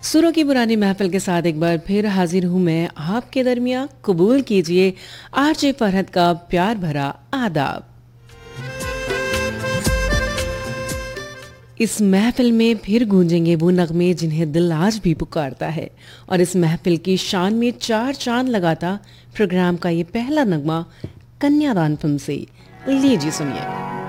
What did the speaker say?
सुरों की पुरानी महफिल के साथ एक बार फिर हाजिर हूं मैं आपके दरमियान। कबूल कीजिए आरजे फरहत का प्यार भरा आदाब। इस महफिल में फिर गूंजेंगे वो नगमे जिन्हें दिल आज भी पुकारता है। और इस महफिल की शान में चार चांद लगाता प्रोग्राम का ये पहला नगमा कन्यादान फिल्म से। लीजिए सुनिए।